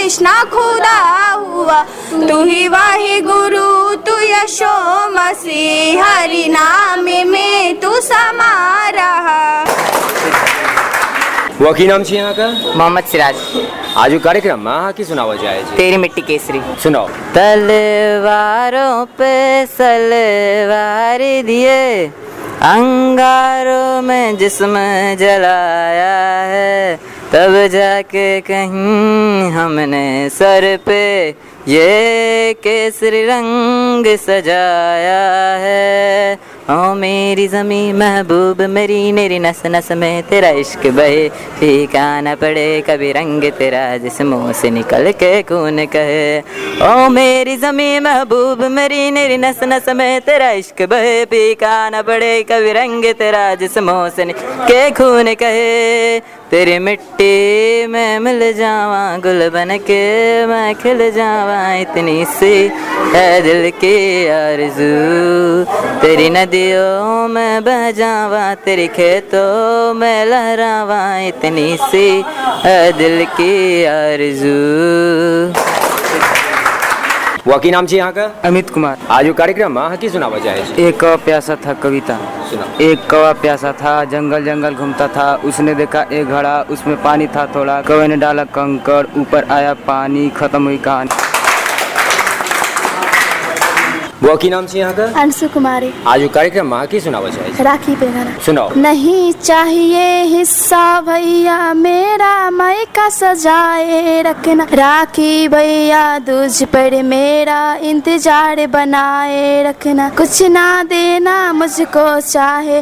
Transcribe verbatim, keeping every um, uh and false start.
कृष्णा खुदा हुआ, तू ही वाहे गुरु तू यशो मसीह, हरि नाम में तू समा रहा। वकी नाम છે यहाँ का? मोहम्मद सिराज। आज कार्यक्रम में की सुनावा जाए छे? तेरी मिट्टी केसरी सुनाओ। तलवारों पे सलवार दिए, अंगारों में जिस्म जलाया है, तब जाके कहीं हमने सर पे ये केसरी रंग सजाया है। ओ मेरी ज़मी महबूब मेरी, मेरी नस नस में तेरा इश्क बहे, फीका न पड़े कभी रंग तेरा जिस्मों से निकल के खून कहे। ओ मेरी ज़मी महबूब मेरी, मेरी नस नस में तेरा इश्क बहे, फीका न पड़े कभी रंग तेरा जिस्मों से निकल के खून कहे। तेरी मिट्टी में मिल जावा गुल बन के मैं खिल जावा, इतनी सी है दिल की आरज़ू। तेरी नदियों में बह जावा, तेरे खेतों में लहरावा, इतनी सी है दिल की आरज़ू। वकी नाम छे यहाँ का? अमित कुमार। आज कार्यक्रम में की सुनावा जाए छे? एक कौवा प्यासा था कविता। सुनाओ। एक कौवा प्यासा था, जंगल जंगल घूमता था, उसने देखा एक घड़ा, उसमें पानी था थोड़ा, कौवे ने डाला कंकड़, ऊपर आया पानी, खत्म हुई कहानी। वकी नाम छे यहाँ का? अंशु कुमारी। आज कार्यक्रम में की सुनावा जाए छे? राखी पहनाना। सुनाओ। नहीं चाहिए हिस्सा भैया मेरा, मायका सजाए रखना, राखी भैया तुझ पर मेरा इंतजार बनाए रखना, कुछ ना देना मुझको चाहे